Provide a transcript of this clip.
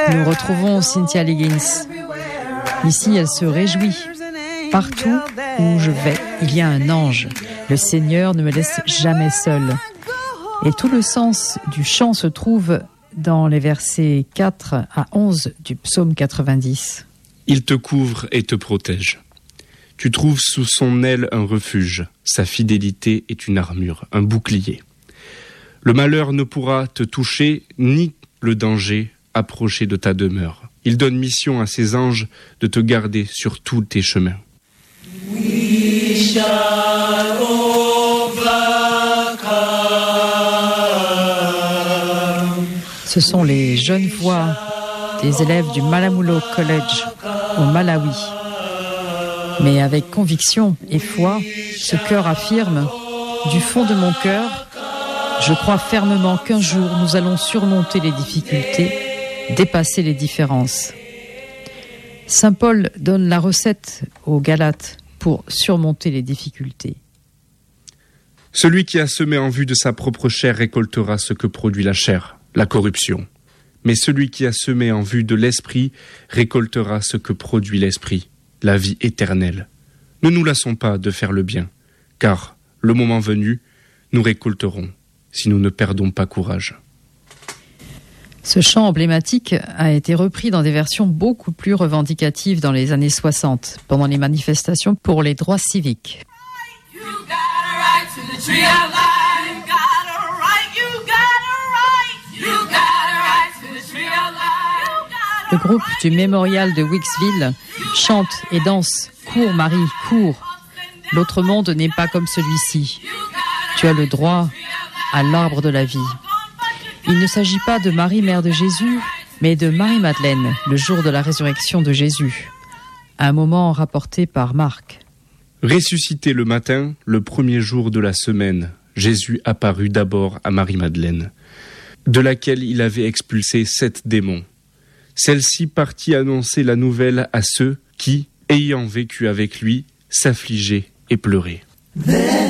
Nous retrouvons Cynthia Liggins. Ici, elle se réjouit. Partout où je vais, il y a un ange. Le Seigneur ne me laisse jamais seul. Et tout le sens du chant se trouve dans les versets 4 à 11 du psaume 90. Il te couvre et te protège. Tu trouves sous son aile un refuge. Sa fidélité est une armure, un bouclier. Le malheur ne pourra te toucher, ni le danger approcher de ta demeure. Il donne mission à ses anges de te garder sur tous tes chemins. We shall overcome. Ce sont les jeunes voix des élèves du Malamulo College au Malawi. Mais avec conviction et foi, ce chœur affirme, du fond de mon cœur, je crois fermement qu'un jour nous allons surmonter les difficultés, dépasser les différences. Saint Paul donne la recette aux Galates pour surmonter les difficultés. Celui qui a semé en vue de sa propre chair récoltera ce que produit la chair, la corruption. Mais celui qui a semé en vue de l'esprit récoltera ce que produit l'esprit, la vie éternelle. Ne nous lassons pas de faire le bien, car, le moment venu, nous récolterons, si nous ne perdons pas courage. Ce chant emblématique a été repris dans des versions beaucoup plus revendicatives dans les années 60, pendant les manifestations pour les droits civiques. Le groupe du mémorial de Wicksville chante et danse « Cours Marie, cours ! L'autre monde n'est pas comme celui-ci. Tu as le droit à l'arbre de la vie. » Il ne s'agit pas de Marie, mère de Jésus, mais de Marie-Madeleine, le jour de la résurrection de Jésus. Un moment rapporté par Marc. Ressuscité le matin, le premier jour de la semaine, Jésus apparut d'abord à Marie-Madeleine, de laquelle il avait expulsé 7 démons. Celle-ci partit annoncer la nouvelle à ceux qui, ayant vécu avec lui, s'affligeaient et pleuraient.